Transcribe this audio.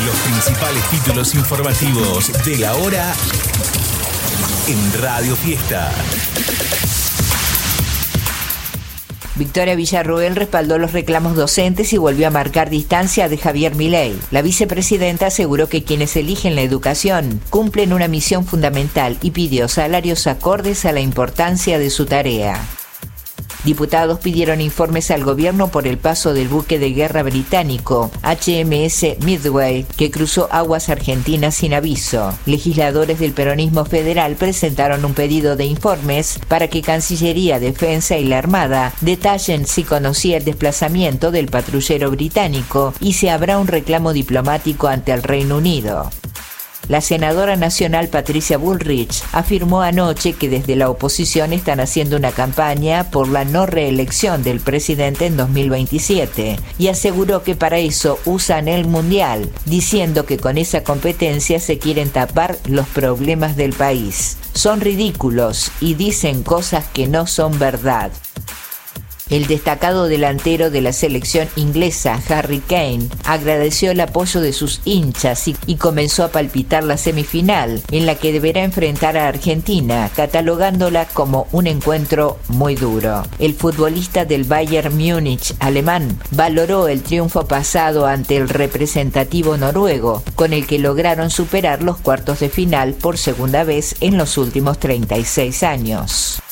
Los principales títulos informativos de la hora en Radio Fiesta. Victoria Villarroel respaldó los reclamos docentes y volvió a marcar distancia de Javier Milei. La vicepresidenta aseguró que quienes eligen la educación cumplen una misión fundamental y pidió salarios acordes a la importancia de su tarea. Diputados pidieron informes al gobierno por el paso del buque de guerra británico HMS Midway, que cruzó aguas argentinas sin aviso. Legisladores del peronismo federal presentaron un pedido de informes para que Cancillería, Defensa y la Armada detallen si conocía el desplazamiento del patrullero británico y si habrá un reclamo diplomático ante el Reino Unido. La senadora nacional Patricia Bullrich afirmó anoche que desde la oposición están haciendo una campaña por la no reelección del presidente en 2027 y aseguró que para eso usan el Mundial, diciendo que con esa competencia se quieren tapar los problemas del país. Son ridículos y dicen cosas que no son verdad. El destacado delantero de la selección inglesa, Harry Kane, agradeció el apoyo de sus hinchas y comenzó a palpitar la semifinal, en la que deberá enfrentar a Argentina, catalogándola como un encuentro muy duro. El futbolista del Bayern Múnich alemán valoró el triunfo pasado ante el representativo noruego, con el que lograron superar los cuartos de final por segunda vez en los últimos 36 años.